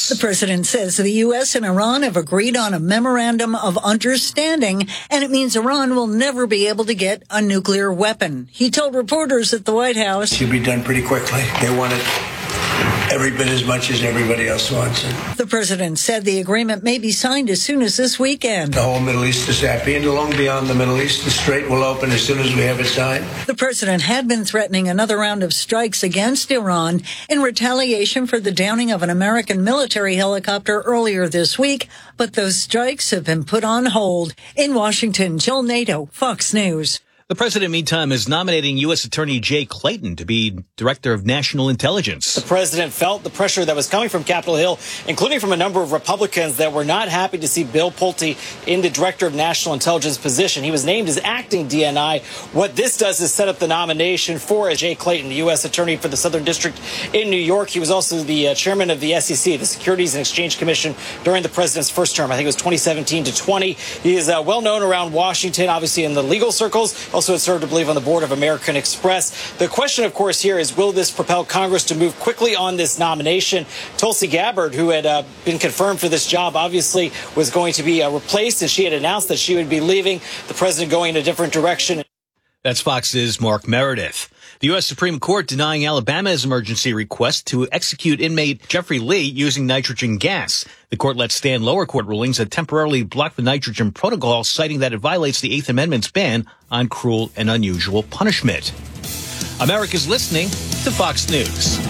The president says the U.S. and Iran have agreed on a memorandum of understanding, and it means Iran will never be able to get a nuclear weapon. He told reporters at the White House, "It should be done pretty quickly. They want it every bit as much as everybody else wants it." The president said the agreement may be signed as soon as this weekend. The whole Middle East is happy, and long beyond the Middle East, the strait will open as soon as we have it signed. The president had been threatening another round of strikes against Iran in retaliation for the downing of an American military helicopter earlier this week, but those strikes have been put on hold. In Washington, Jill Nato, Fox News. The president, meantime, is nominating U.S. Attorney Jay Clayton to be Director of National Intelligence. The president felt the pressure that was coming from Capitol Hill, including from a number of Republicans that were not happy to see Bill Pulte in the Director of National Intelligence position. He was named as acting DNI. What this does is set up the nomination for Jay Clayton, the U.S. Attorney for the Southern District in New York. He was also the chairman of the SEC, the Securities and Exchange Commission, during the president's first term. I think it was 2017 to 20. He is well known around Washington, obviously in the legal circles. Also had served, I believe, on the board of American Express. The question, of course, here is, will this propel Congress to move quickly on this nomination? Tulsi Gabbard, who had been confirmed for this job, obviously was going to be replaced, and she had announced that she would be leaving. The president going in a different direction. That's Fox's Mark Meredith. The U.S. Supreme Court denying Alabama's emergency request to execute inmate Jeffrey Lee using nitrogen gas. The court let stand lower court rulings that temporarily block the nitrogen protocol, citing that it violates the Eighth Amendment's ban on cruel and unusual punishment. America's listening to Fox News.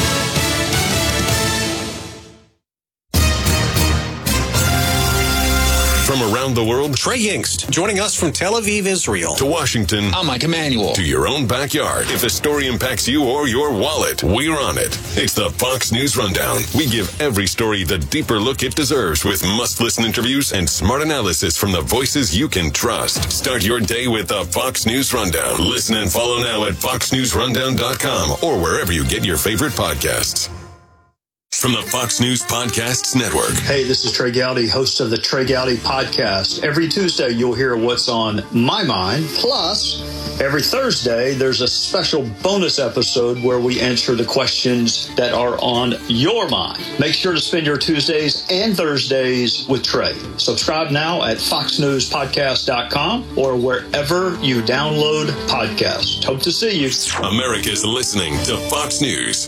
From around the world, Trey Yingst, joining us from Tel Aviv, Israel. To Washington, I'm Mike Emanuel. To your own backyard. If a story impacts you or your wallet, we're on it. It's the Fox News Rundown. We give every story the deeper look it deserves with must-listen interviews and smart analysis from the voices you can trust. Start your day with the Fox News Rundown. Listen and follow now at foxnewsrundown.com or wherever you get your favorite podcasts. From the Fox News Podcasts Network. Hey, this is Trey Gowdy, host of the Trey Gowdy Podcast. Every Tuesday, you'll hear what's on my mind. Plus, every Thursday, there's a special bonus episode where we answer the questions that are on your mind. Make sure to spend your Tuesdays and Thursdays with Trey. Subscribe now at foxnewspodcast.com or wherever you download podcasts. Hope to see you. America's listening to Fox News.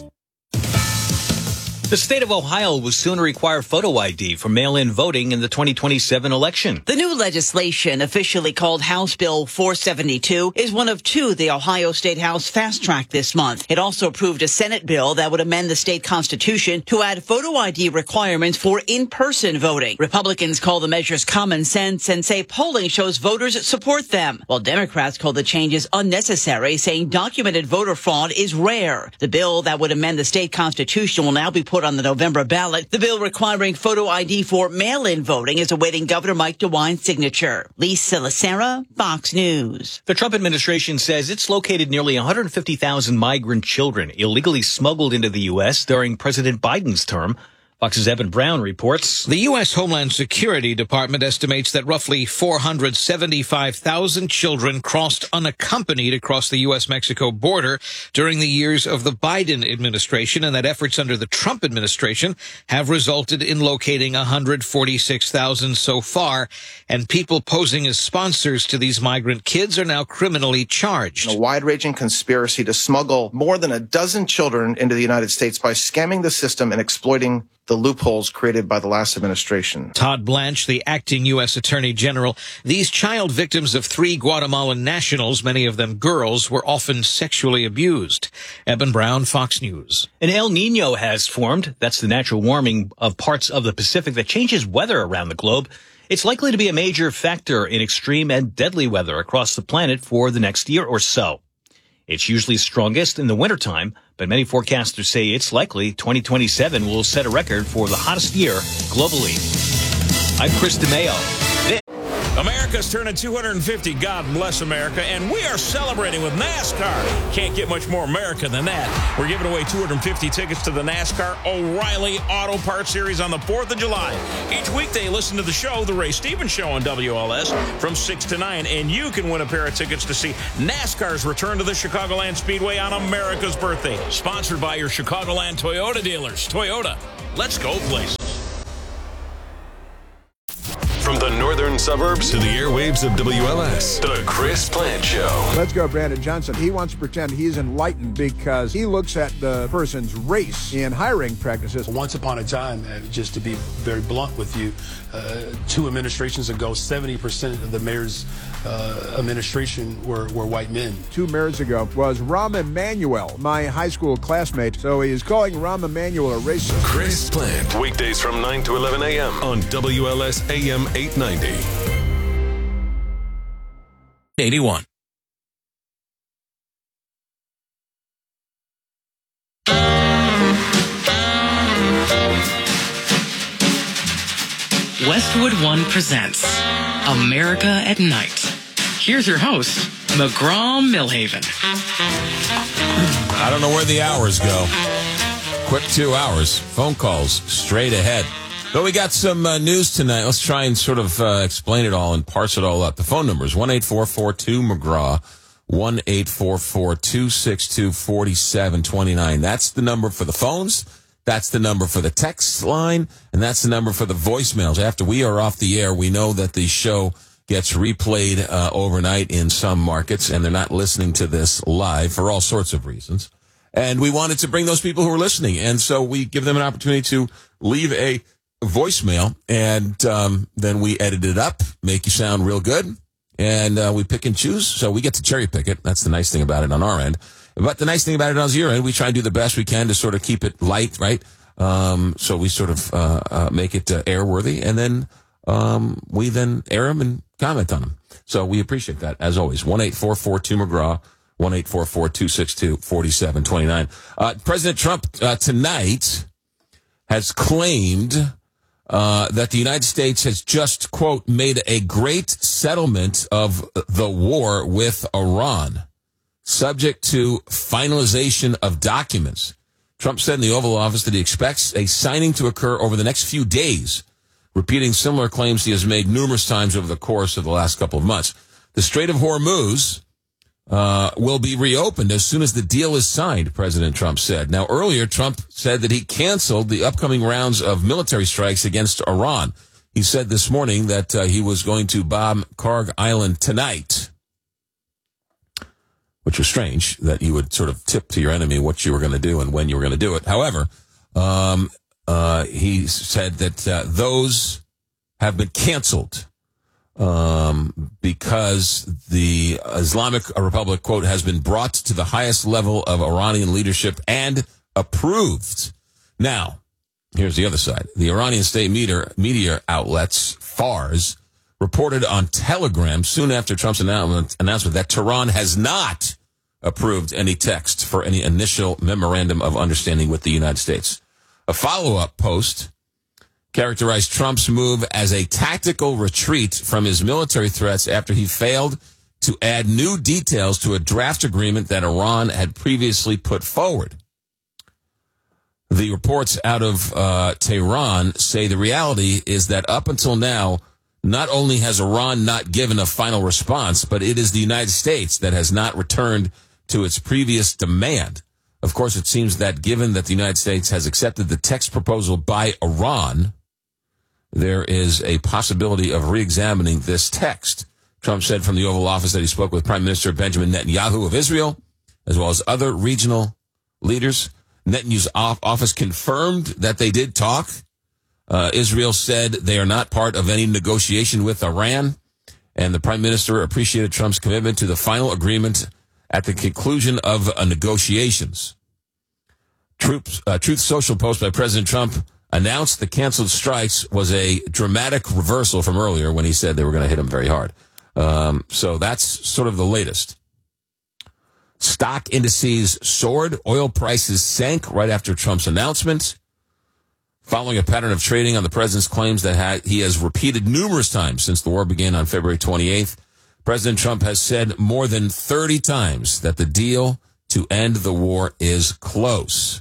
The state of Ohio will soon require photo ID for mail-in voting in the 2027 election. The new legislation, officially called House Bill 472, is one of two the Ohio State House fast-tracked this month. It also approved a Senate bill that would amend the state constitution to add photo ID requirements for in-person voting. Republicans call the measures common sense and say polling shows voters support them, while Democrats call the changes unnecessary, saying documented voter fraud is rare. The bill that would amend the state constitution will now be put on the November ballot. The bill requiring photo ID for mail-in voting is awaiting Governor Mike DeWine's signature. Lisa Lacera, Fox News. The Trump administration says it's located nearly 150,000 migrant children illegally smuggled into the U.S. during President Biden's term. Fox's Evan Brown reports. The U.S. Homeland Security Department estimates that roughly 475,000 children crossed unaccompanied across the U.S.-Mexico border during the years of the Biden administration, and that efforts under the Trump administration have resulted in locating 146,000 so far, and people posing as sponsors to these migrant kids are now criminally charged. A wide-ranging conspiracy to smuggle more than a dozen children into the United States by scamming the system and exploiting the loopholes created by the last administration. Todd Blanche, the acting U.S. Attorney General, these child victims of 3 Guatemalan nationals, many of them girls, were often sexually abused. Eben Brown, Fox News. An El Nino has formed. That's the natural warming of parts of the Pacific that changes weather around the globe. It's likely to be a major factor in extreme and deadly weather across the planet for the next year or so. It's usually strongest in the wintertime, but many forecasters say it's likely 2027 will set a record for the hottest year globally. I'm Chris DeMeo. America's turning 250, God bless America, and we are celebrating with NASCAR. Can't get much more America than that. We're giving away 250 tickets to the NASCAR O'Reilly Auto Parts Series on the 4th of July. Each weekday, listen to the show, The Ray Stevens Show on WLS from 6 to 9, and you can win a pair of tickets to see NASCAR's return to the Chicagoland Speedway on America's birthday. Sponsored by your Chicagoland Toyota dealers. Toyota, let's go places. southern suburbs to the airwaves of WLS. The Chris Plant Show. Let's go, Brandon Johnson. He wants to pretend he's enlightened because he looks at the person's race in hiring practices. Once upon a time, just to be very blunt with you, 2 administrations ago, 70% of the mayor's administration were white men. 2 mayors ago was Rahm Emanuel, my high school classmate. So he is calling Rahm Emanuel a racist. Chris Plant, weekdays from 9 to 11 a.m. on WLS AM 890. 81. Westwood One presents America at Night. Here's your host, McGraw-Milhaven. I don't know where the hours go. Quick 2 hours. Phone calls straight ahead. But we got some news tonight. Let's try and sort of explain it all and parse it all up. The phone number is 1-844-2-McGraw, 1-844-262-4729. That's the number for the phones. That's the number for the text line. And that's the number for the voicemails. After we are off the air, we know that the show gets replayed overnight in some markets, and they're not listening to this live for all sorts of reasons. And we wanted to bring those people who are listening. And so we give them an opportunity to leave a voicemail, and then we edit it up, make you sound real good, and we pick and choose. So we get to cherry pick it. That's the nice thing about it on our end. But the nice thing about it on your end, we try and do the best we can to sort of keep it light, right? So we sort of make it airworthy, and then we then air them and comment on them. So we appreciate that, as always. 1-844-2-McGraw, 1-844-262-4729. President Trump tonight has claimed that the United States has just, quote, made a great settlement of the war with Iran, subject to finalization of documents. Trump said in the Oval Office that he expects a signing to occur over the next few days, repeating similar claims he has made numerous times over the course of the last couple of months. The Strait of Hormuz will be reopened as soon as the deal is signed, President Trump said. Now, earlier, Trump said that he canceled the upcoming rounds of military strikes against Iran. He said this morning that he was going to bomb Karg Island tonight, which was strange that you would sort of tip to your enemy what you were going to do and when you were going to do it. However, he said that those have been canceled because the Islamic Republic, quote, has been brought to the highest level of Iranian leadership and approved. Now, here's the other side. The Iranian state media outlets, Fars, reported on Telegram soon after Trump's announcement that Tehran has not approved any text for any initial memorandum of understanding with the United States. A follow-up post characterized Trump's move as a tactical retreat from his military threats after he failed to add new details to a draft agreement that Iran had previously put forward. The reports out of Tehran say the reality is that up until now, not only has Iran not given a final response, but it is the United States that has not returned to its previous demand. Of course, it seems that given that the United States has accepted the text proposal by Iran, there is a possibility of re-examining this text. Trump said from the Oval Office that he spoke with Prime Minister Benjamin Netanyahu of Israel, as well as other regional leaders. Netanyahu's office confirmed that they did talk. Israel said they are not part of any negotiation with Iran, and the Prime Minister appreciated Trump's commitment to the final agreement at the conclusion of negotiations. Truth Social post by President Trump announced the canceled strikes was a dramatic reversal from earlier when he said they were going to hit him very hard. So that's sort of the latest. Stock indices soared. Oil prices sank right after Trump's announcement, following a pattern of trading on the president's claims that he has repeated numerous times since the war began on February 28th. President Trump has said more than 30 times that the deal to end the war is close.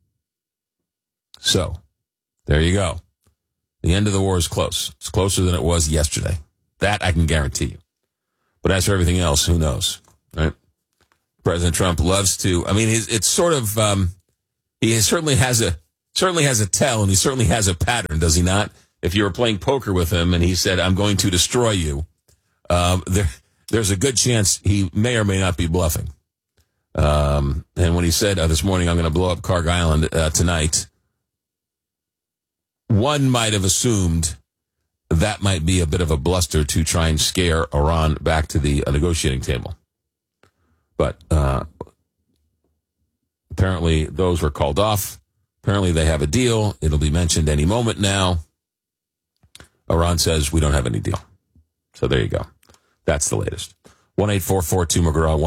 So, there you go. The end of the war is close. It's closer than it was yesterday. That I can guarantee you. But as for everything else, who knows, right? President Trump loves to, I mean, it's sort of, he certainly has a tell, and he certainly has a pattern, does he not? if you were playing poker with him and he said, I'm going to destroy you, there's a good chance he may or may not be bluffing. And when he said this morning, I'm going to blow up Carg Island tonight, one might have assumed that might be a bit of a bluster to try and scare Iran back to the negotiating table. But apparently those were called off. Apparently they have a deal. It'll be mentioned any moment now. Iran says we don't have any deal. So there you go. That's the latest. 1-844-2-McGraw,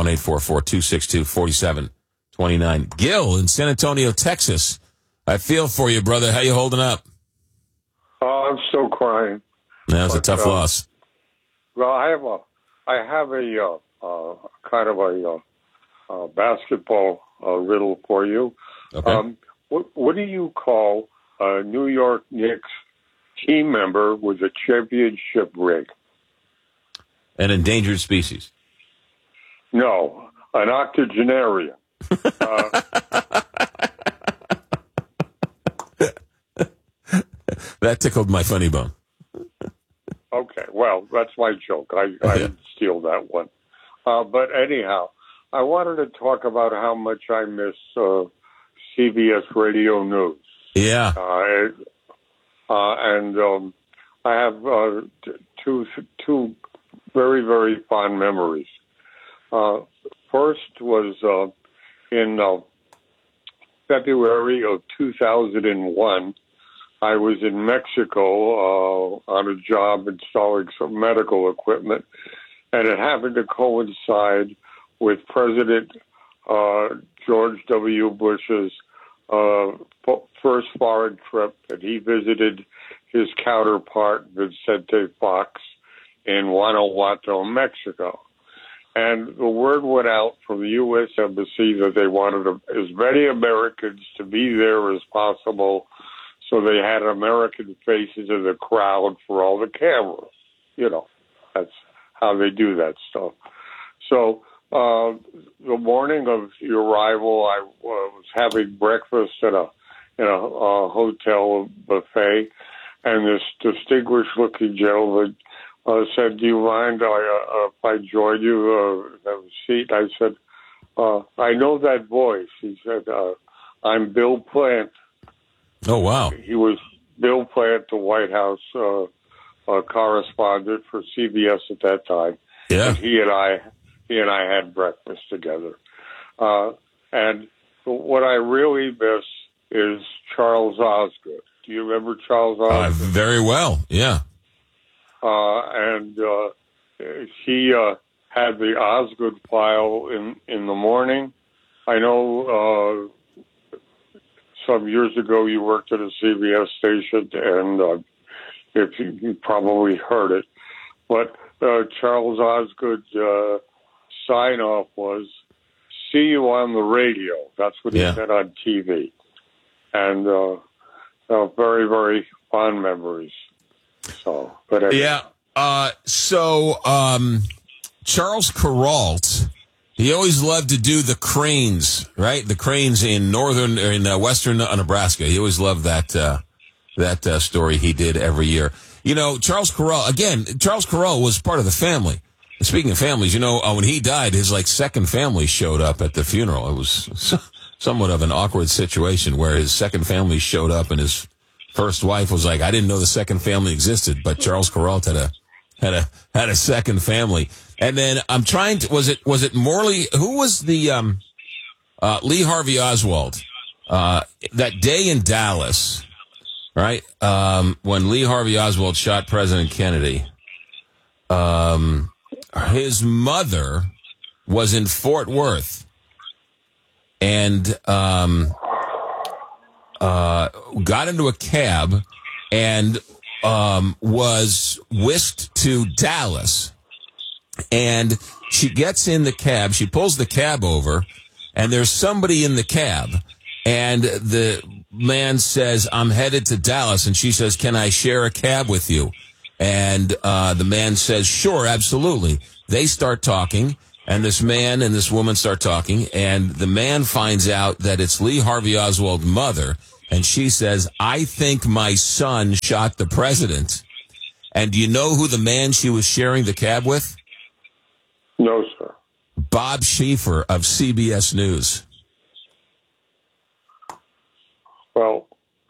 1-844-262-4729. Gil in San Antonio, Texas. I feel for you, brother. How you holding up? Oh, I'm still crying. That was a tough loss. Well, I have a kind of a basketball riddle for you. Okay. What do you call a New York Knicks team member with a championship ring? An endangered species. No, an octogenarian. That tickled my funny bone. Okay, well, that's my joke. I didn't steal that one. But anyhow, I wanted to talk about how much I miss CBS Radio News. Yeah. And I have two very, very fond memories. First was in February of 2001. I was in Mexico on a job installing some medical equipment, and it happened to coincide with President George W. Bush's first foreign trip, and he visited his counterpart, Vicente Fox, in Guanajuato, Mexico. And the word went out from the U.S. Embassy that they wanted as many Americans to be there as possible, so they had American faces in the crowd for all the cameras. You know, that's how they do that stuff. So the morning of the arrival, I was having breakfast in a hotel buffet, and this distinguished-looking gentleman said, "Do you mind if I join you have a seat?" I said, "I know that voice." He said, "I'm Bill Plant." Oh, wow. He was Bill Plant, the White House correspondent for CBS at that time. Yeah. And he and I had breakfast together. And what I really miss is Charles Osgood. Do you remember Charles Osgood? Very well, yeah. And he had the Osgood file in the morning. I know some years ago you worked at a CBS station, and if you probably heard it. But Charles Osgood's sign-off was, "See you on the radio." That's what he said on TV. And very, very fond memories. So, but anyway. Charles Kuralt, he always loved to do the cranes, right? The cranes in western Nebraska. He always loved that story he did every year. You know, Charles Kuralt was part of the family. Speaking of families, you know, when he died, his second family showed up at the funeral. It was somewhat of an awkward situation where his second family showed up and his first wife was like, "I didn't know the second family existed," but Charles Kuralt had a second family. And then I'm trying to, was it Morley? Who was the Lee Harvey Oswald that day in Dallas, right? When Lee Harvey Oswald shot President Kennedy, his mother was in Fort Worth and got into a cab and was whisked to Dallas. And she gets in the cab, she pulls the cab over, and there's somebody in the cab. And the man says, "I'm headed to Dallas." And she says, "Can I share a cab with you?" And the man says, "Sure, absolutely." They start talking, and this man and this woman start talking, and the man finds out that it's Lee Harvey Oswald's mother, and she says, "I think my son shot the president." And do you know who the man she was sharing the cab with? No, sir. Bob Schieffer of CBS News. Well,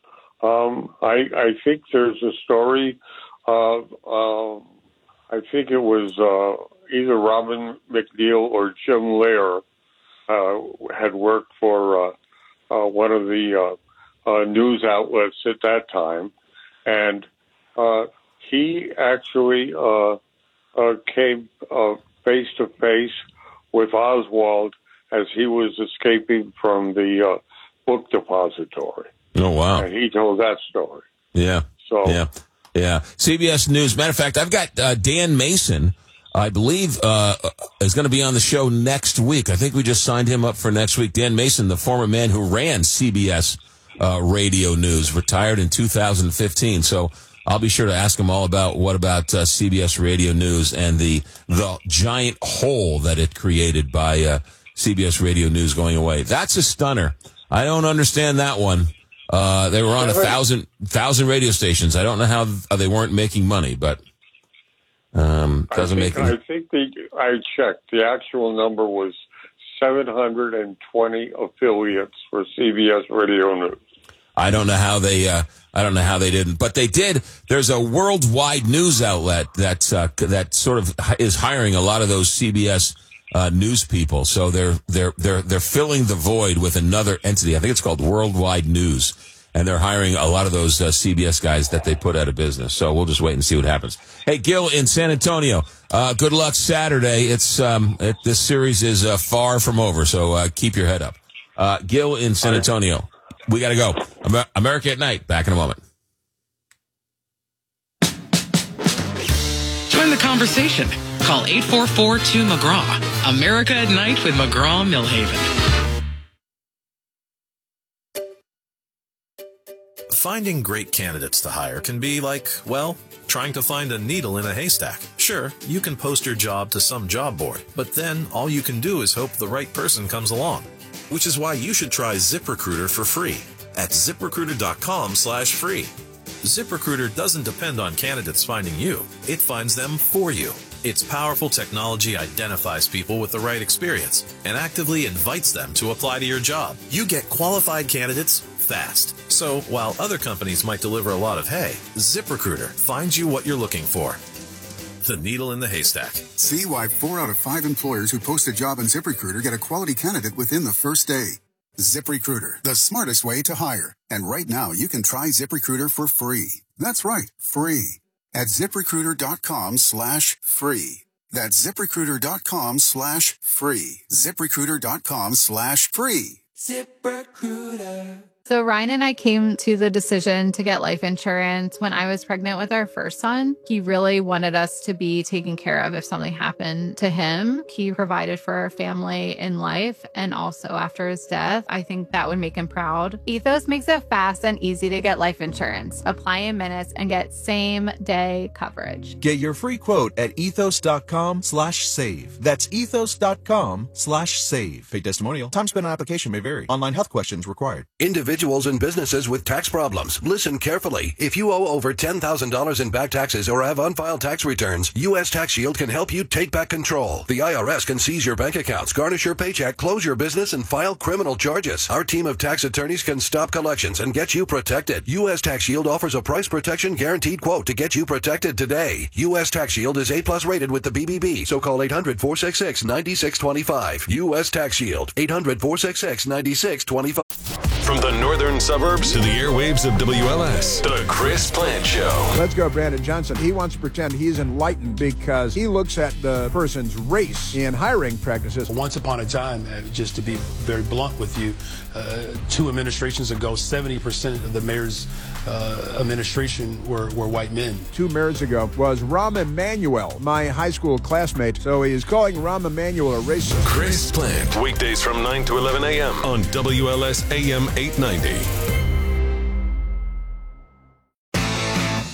I think there's a story of, I think it was either Robin McNeil or Jim Lehrer had worked for one of the news outlets at that time, and he actually came face to face with Oswald as he was escaping from the book depository. Oh, wow. And he told that story. Yeah. So, yeah. CBS News. Matter of fact, I've got Dan Mason, I believe, is going to be on the show next week. I think we just signed him up for next week. Dan Mason, the former man who ran CBS Radio News, retired in 2015. So I'll be sure to ask him all about CBS Radio News and the giant hole that it created by CBS Radio News going away. That's a stunner. I don't understand that one. They were on 1,000 radio stations. I don't know how they weren't making money, but doesn't make. I think I checked. The actual number was 720 affiliates for CBS Radio News. I don't know how they didn't, but they did. There's a worldwide news outlet that sort of is hiring a lot of those CBS news people. So they're filling the void with another entity. I think it's called Worldwide News, and they're hiring a lot of those CBS guys that they put out of business. So we'll just wait and see what happens. Hey, Gil in San Antonio, good luck Saturday. This series is far from over, so keep your head up. Gil in San Antonio. We got to go. America at Night. Back in a moment. Join the conversation. Call 844-2-McGraw. America at Night with McGraw-Millhaven. Finding great candidates to hire can be like, well, trying to find a needle in a haystack. Sure, you can post your job to some job board, but then all you can do is hope the right person comes along. Which is why you should try ZipRecruiter for free at ZipRecruiter.com/free. ZipRecruiter doesn't depend on candidates finding you. It finds them for you. Its powerful technology identifies people with the right experience and actively invites them to apply to your job. You get qualified candidates fast. So while other companies might deliver a lot of hay, ZipRecruiter finds you what you're looking for. The needle in the haystack. See why 4 out of 5 employers who post a job on ZipRecruiter get a quality candidate within the first day. ZipRecruiter, the smartest way to hire. And right now, you can try ZipRecruiter for free. That's right, free. At ZipRecruiter.com/free. That's ZipRecruiter.com/free. ZipRecruiter.com/free. ZipRecruiter. So Ryan and I came to the decision to get life insurance when I was pregnant with our first son. He really wanted us to be taken care of if something happened to him. He provided for our family in life and also after his death. I think that would make him proud. Ethos makes it fast and easy to get life insurance. Apply in minutes and get same-day coverage. Get your free quote at ethos.com/save. That's ethos.com/save. Paid testimonial. Time spent on application may vary. Online health questions required. Individuals and businesses with tax problems. Listen carefully. If you owe over $10,000 in back taxes or have unfiled tax returns, U.S. Tax Shield can help you take back control. The IRS can seize your bank accounts, garnish your paycheck, close your business, and file criminal charges. Our team of tax attorneys can stop collections and get you protected. U.S. Tax Shield offers a price protection guaranteed quote to get you protected today. U.S. Tax Shield is A+ rated with the BBB, so call 800-466-9625. U.S. Tax Shield, 800-466-9625. From the northern suburbs to the airwaves of WLS, The Chris Plante Show. Let's go, Brandon Johnson. He wants to pretend he's enlightened because he looks at the person's race in hiring practices. Once upon a time, just to be very blunt with you, 2 administrations ago, 70% of the mayor's administration were white men. 2 mayors ago was Rahm Emanuel, my high school classmate. So he is calling Rahm Emanuel a racist. Chris Plante, weekdays from 9 to 11 a.m. on WLS AM 890.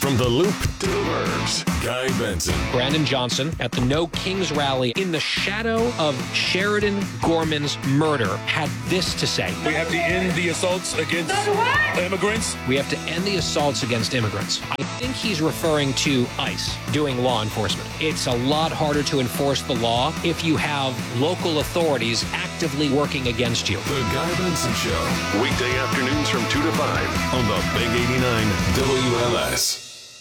From the Loop to the Burbs, Guy Benson. Brandon Johnson at the No Kings rally in the shadow of Sheridan Gorman's murder had this to say. We have to end the assaults against immigrants. We have to end the assaults against immigrants. I think he's referring to ICE doing law enforcement. It's a lot harder to enforce the law if you have local authorities actively working against you. The Guy Benson Show. Weekday afternoons from 2 to 5 on the Big 89 WLS.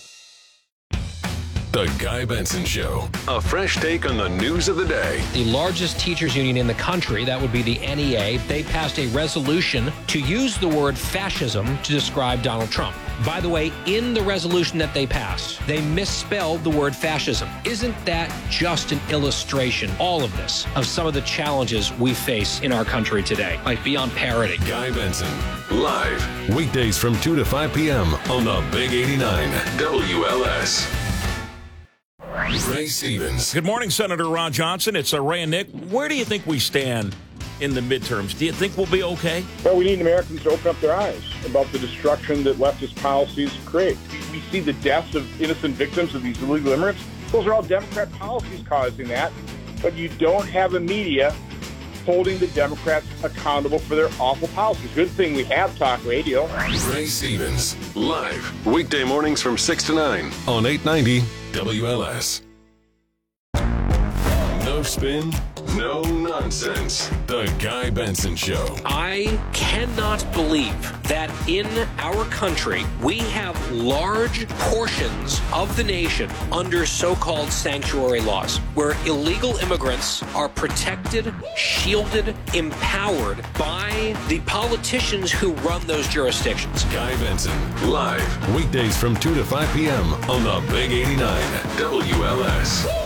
The Guy Benson Show. A fresh take on the news of the day. The largest teachers union in the country, that would be the NEA, they passed a resolution to use the word fascism to describe Donald Trump. By the way, in the resolution that they passed, they misspelled the word fascism. Isn't that just an illustration, all of this, of some of the challenges we face in our country today? Like beyond parody. Guy Benson, live, weekdays from 2 to 5 p.m. on the Big 89 WLS. Ray Stevens. Good morning, Senator Ron Johnson. It's Ray and Nick. Where do you think we stand in the midterms? Do you think we'll be okay? Well, we need Americans to open up their eyes about the destruction that leftist policies create. We see the deaths of innocent victims of these illegal immigrants. Those are all Democrat policies causing that. But you don't have a media holding the Democrats accountable for their awful policies. Good thing we have talk radio. Ray Stevens, live, weekday mornings from 6 to 9 on 890 WLS. No spin, no nonsense. The Guy Benson Show. I cannot believe that in our country we have large portions of the nation under so-called sanctuary laws, where illegal immigrants are protected, shielded, empowered by the politicians who run those jurisdictions. Guy Benson, live, weekdays from 2 to 5 p.m. on the Big 89 WLS.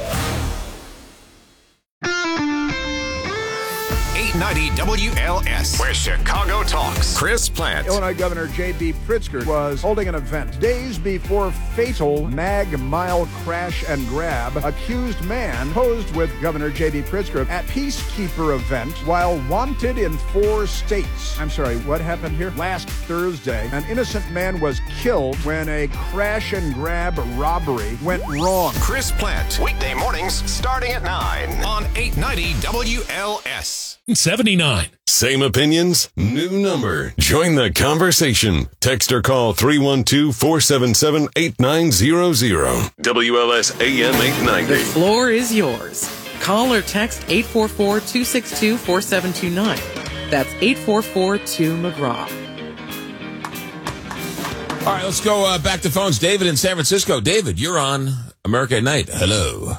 890 WLS, where Chicago talks. Chris Plant. Illinois Governor J.B. Pritzker was holding an event days before fatal Mag Mile crash and grab. Accused man posed with Governor J.B. Pritzker at Peacekeeper event while wanted in 4 states. I'm sorry, what happened here? Last Thursday, an innocent man was killed when a crash and grab robbery went wrong. Chris Plant, weekday mornings starting at 9 on 890 WLS. 79. Same opinions, new number. Join the conversation. Text or call 312-477-8900. WLS AM 890. The floor is yours. Call or text 844-262-4729. That's 844-2-McGraw. All right, let's go back to phones. David in San Francisco. David, you're on America at Night. Hello.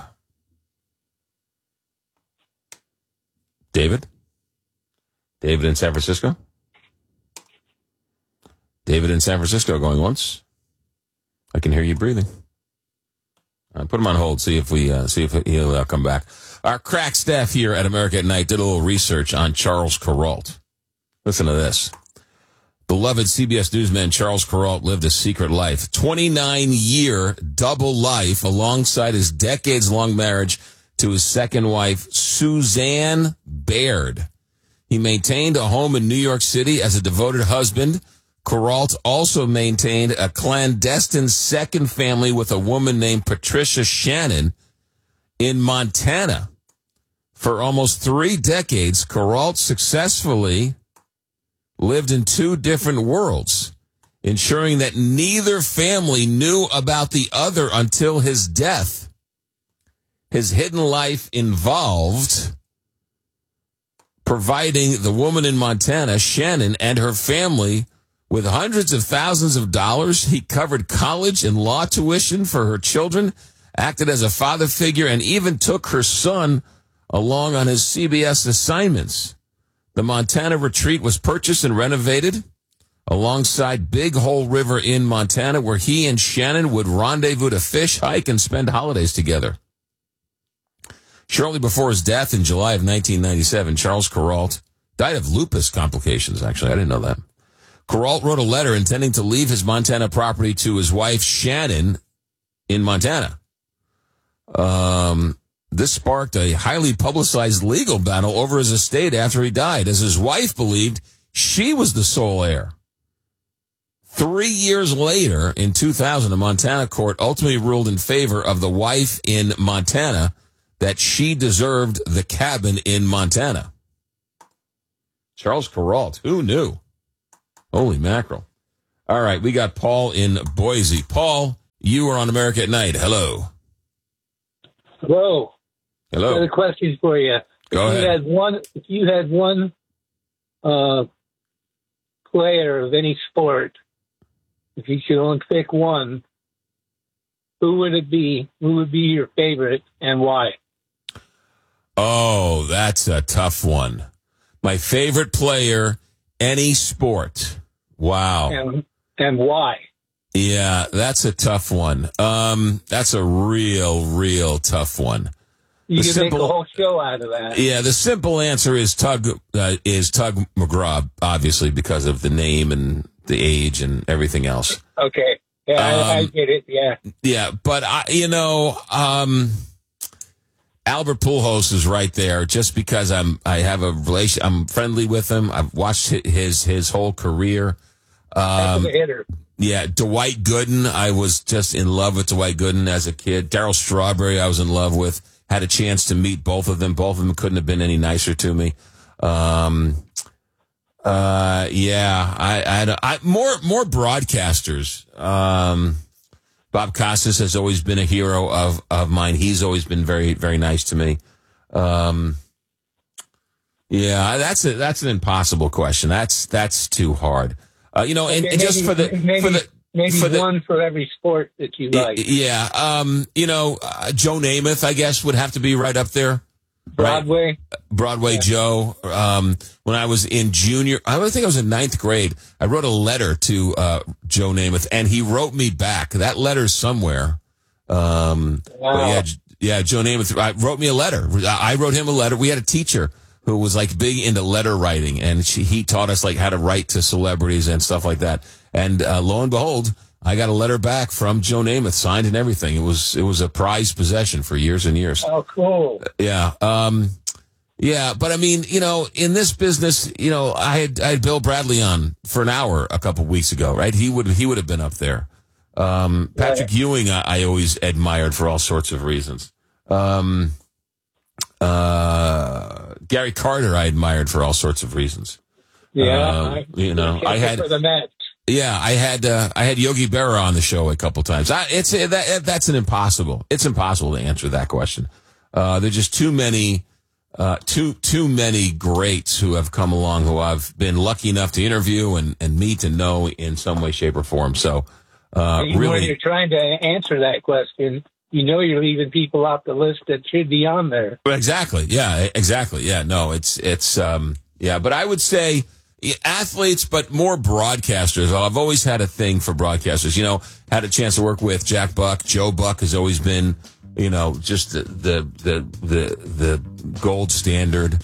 David? David in San Francisco? David in San Francisco going once. I can hear you breathing. Put him on hold, see if he'll come back. Our crack staff here at America at Night did a little research on Charles Kuralt. Listen to this. Beloved CBS newsman Charles Kuralt lived a secret life. 29-year double life alongside his decades-long marriage to his second wife, Suzanne Baird. He maintained a home in New York City as a devoted husband. Kuralt also maintained a clandestine second family with a woman named Patricia Shannon in Montana. For almost 3 decades, Kuralt successfully lived in 2 different worlds, ensuring that neither family knew about the other until his death. His hidden life involved providing the woman in Montana, Shannon, and her family with hundreds of thousands of dollars. He covered college and law tuition for her children, acted as a father figure, and even took her son along on his CBS assignments. The Montana retreat was purchased and renovated alongside Big Hole River in Montana, where he and Shannon would rendezvous to fish, hike, and spend holidays together. Shortly before his death in July of 1997, Charles Kuralt died of lupus complications, actually. I didn't know that. Kuralt wrote a letter intending to leave his Montana property to his wife, Shannon, in Montana. This sparked a highly publicized legal battle over his estate after he died, as his wife believed she was the sole heir. 3 years later, in 2000, a Montana court ultimately ruled in favor of the wife in Montana that she deserved the cabin in Montana. Charles Kuralt, who knew? Holy mackerel. All right, we got Paul in Boise. Paul, you are on America at Night. Hello. Hello. Hello. Got a question for you. Go ahead. If you had one player of any sport, if you could only pick one, who would it be? Who would be your favorite and why? Oh, that's a tough one. My favorite player, any sport. Wow. And why? Yeah, that's a tough one. That's a real tough one. You can make a whole show out of that. Yeah, the simple answer is Tug McGraw, obviously, because of the name and the age and everything else. Okay. Yeah, I get it. Yeah. Yeah, but Albert Pujols is right there just because I have a relation. I'm friendly with him. I've watched his whole career. That's a hitter. Yeah, Dwight Gooden. I was just in love with Dwight Gooden as a kid. Darryl Strawberry I was in love with. Had a chance to meet both of them. Both of them couldn't have been any nicer to me. More broadcasters. Bob Costas has always been a hero of mine. He's always been very, very nice to me. That's an impossible question. That's too hard. And just for the one for every sport that you like. Yeah. Joe Namath, I guess, would have to be right up there. Broadway. Right? Broadway yeah. Joe. When I was in I think I was in 9th grade, I wrote a letter to Joe Namath, and he wrote me back. That letter's somewhere. Wow. Yeah, Joe Namath wrote me a letter. I wrote him a letter. We had a teacher who was like big into letter writing, and he taught us like how to write to celebrities and stuff like that. And lo and behold, I got a letter back from Joe Namath, signed and everything. It was a prized possession for years and years. Oh, cool. Yeah. But I mean, in this business, I had Bill Bradley on for an hour a couple weeks ago, right? He would have been up there. Patrick Ewing, I always admired for all sorts of reasons. Gary Carter, I admired for all sorts of reasons. Yeah. I had for the Mets. Yeah, I had Yogi Berra on the show a couple times. That's impossible. It's impossible to answer that question. There's just too many greats who have come along who I've been lucky enough to interview and meet and know in some way, shape, or form. So, when you're trying to answer that question, you're leaving people off the list that should be on there. Exactly. Yeah. Exactly. Yeah. No. But I would say athletes, but more broadcasters. I've always had a thing for broadcasters. Had a chance to work with Jack Buck. Joe Buck has always been, just the gold standard.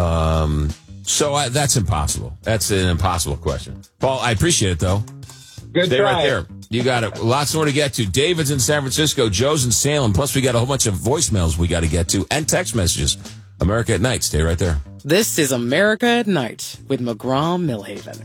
So that's impossible. That's an impossible question. Paul, I appreciate it though. Good Stay try. right there. You got it. Lots more to get to. David's in San Francisco. Joe's in Salem. Plus, we got a whole bunch of voicemails we got to get to and text messages. America at Night. Stay right there. This is America at Night with McGraw Millhaven.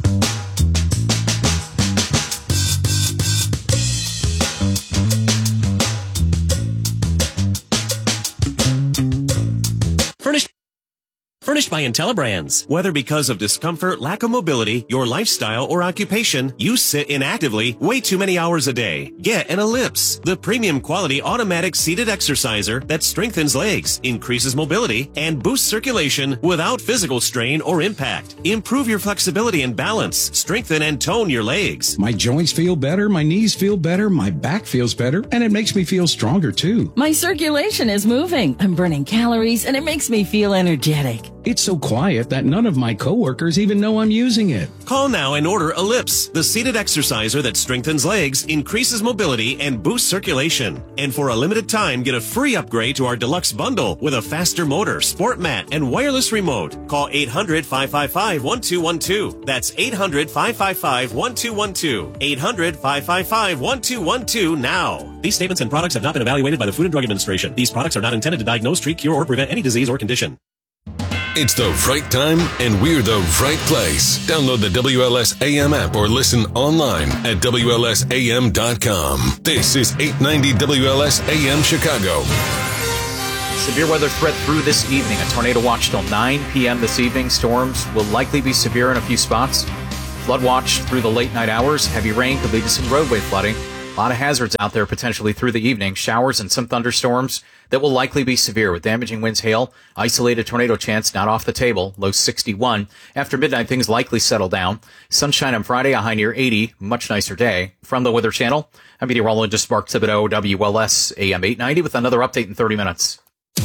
Furnished by IntelliBrands. Whether because of discomfort, lack of mobility, your lifestyle, or occupation, you sit inactively way too many hours a day. Get an Ellipse, the premium quality automatic seated exerciser that strengthens legs, increases mobility, and boosts circulation without physical strain or impact. Improve your flexibility and balance, strengthen and tone your legs. My joints feel better, my knees feel better, my back feels better, and it makes me feel stronger too. My circulation is moving. I'm burning calories, and it makes me feel energetic. It's so quiet that none of my coworkers even know I'm using it. Call now and order Ellipse, the seated exerciser that strengthens legs, increases mobility, and boosts circulation. And for a limited time, get a free upgrade to our deluxe bundle with a faster motor, sport mat, and wireless remote. Call 800-555-1212. That's 800-555-1212. 800-555-1212 now. These statements and products have not been evaluated by the Food and Drug Administration. These products are not intended to diagnose, treat, cure, or prevent any disease or condition. It's the right time, and we're the right place. Download the WLS AM app or listen online at WLSAM.com. This is 890 WLS AM Chicago. Severe weather threat through this evening. A tornado watch till 9 p.m. this evening. Storms will likely be severe in a few spots. Flood watch through the late night hours. Heavy rain could lead to some roadway flooding. A lot of hazards out there potentially through the evening. Showers and some thunderstorms that will likely be severe with damaging winds, hail. Isolated tornado chance not off the table. Low 61. After midnight, things likely settle down. Sunshine on Friday, a high near 80. Much nicer day. From the Weather Channel, I'm meteorologist Mark Thibodeau, WLS AM 890 with another update in 30 minutes.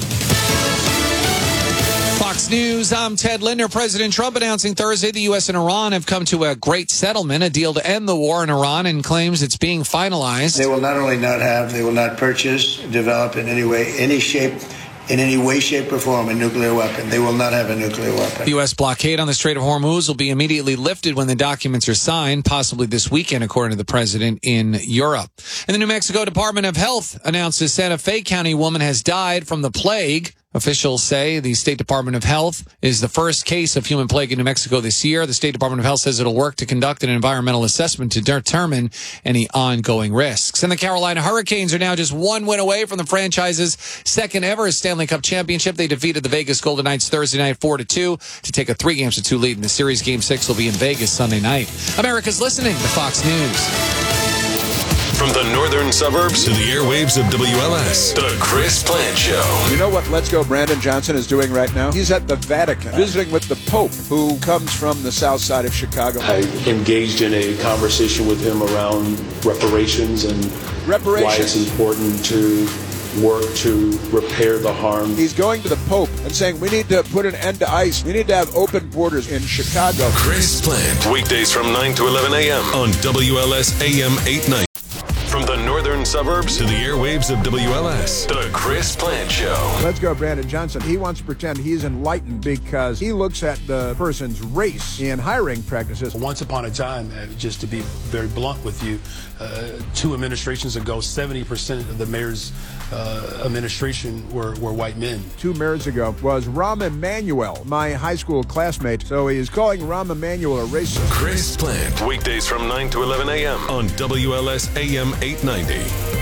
Fox News, I'm Ted Linder. President Trump announcing Thursday the U.S. and Iran have come to a great settlement, a deal to end the war in Iran, and claims it's being finalized. They will not only they will not purchase, develop in any way, shape, or form a nuclear weapon. They will not have a nuclear weapon. The U.S. blockade on the Strait of Hormuz will be immediately lifted when the documents are signed, possibly this weekend, according to the president in Europe. And the New Mexico Department of Health announced a Santa Fe County woman has died from the plague. Officials say the State Department of Health is the first case of human plague in New Mexico this year. The State Department of Health says it'll work to conduct an environmental assessment to determine any ongoing risks. And the Carolina Hurricanes are now just one win away from the franchise's second ever Stanley Cup championship. They defeated the Vegas Golden Knights Thursday night 4-2 to take a 3-2 lead in the series. Game 6 will be in Vegas Sunday night. America's listening to Fox News. From the northern suburbs to the airwaves of WLS, the Chris Plant Show. You know what Let's Go Brandon Johnson is doing right now? He's at the Vatican, visiting with the Pope, who comes from the south side of Chicago. I engaged in a conversation with him around reparations and why it's important to work to repair the harm. He's going to the Pope and saying we need to put an end to ICE. We need to have open borders in Chicago. Chris Plant, weekdays from 9 to 11 a.m. on WLS AM 890. From the northern suburbs to the airwaves of WLS, the Chris Plant Show. Let's go, Brandon Johnson. He wants to pretend he's enlightened because he looks at the person's race in hiring practices. Once upon a time, just to be very blunt with you, 2 administrations ago, 70% of the mayor's administration were white men. 2 mayors ago was Rahm Emanuel, my high school classmate. So he is calling Rahm Emanuel a racist. Chris Plant, weekdays from 9 to 11 a.m. on WLS AM 890.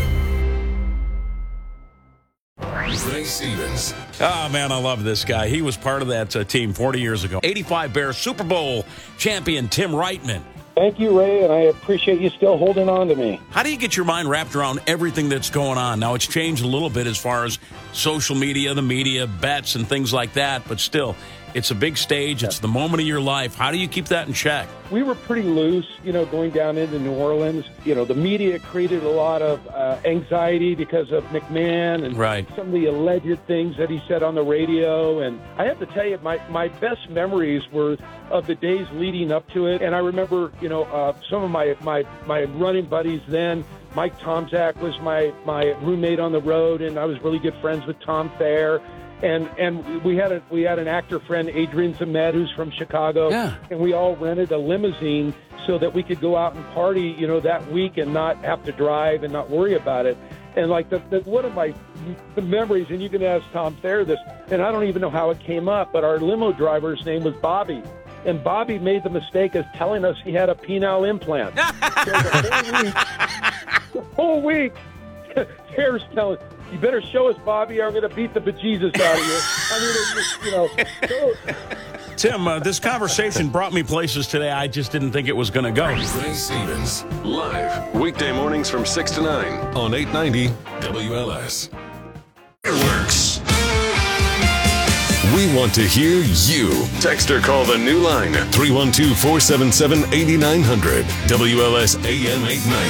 Ray Stevens. Oh, man, I love this guy. He was part of that team 40 years ago. 85 Bears Super Bowl champion Tim Reitman. Thank you, Ray, and I appreciate you still holding on to me. How do you get your mind wrapped around everything that's going on? Now, it's changed a little bit as far as social media, the media, bets, and things like that, but still, it's a big stage. It's the moment of your life. How do you keep that in check? We were pretty loose, going down into New Orleans. The media created a lot of anxiety because of McMahon and some of the alleged things that he said on the radio. And I have to tell you, my best memories were of the days leading up to it. And I remember, some of my running buddies then. Mike Tomczak was my roommate on the road, and I was really good friends with Tom Thayer. And we had an actor friend, Adrian Zemed, who's from Chicago, and we all rented a limousine so that we could go out and party, that week and not have to drive and not worry about it. And like one of my memories, and you can ask Tom Thayer this, and I don't even know how it came up, but our limo driver's name was Bobby. And Bobby made the mistake of telling us he had a penile implant. So the whole week, Thayer's telling, you better show us, Bobby, or I'm going to beat the bejesus out of you. Tim, this conversation brought me places today I just didn't think it was going to go. Ray Stevens, live, weekday mornings from 6 to 9 on 890 WLS. Fireworks. We want to hear you. Text or call the new line, 312-477-8900. WLS AM 890.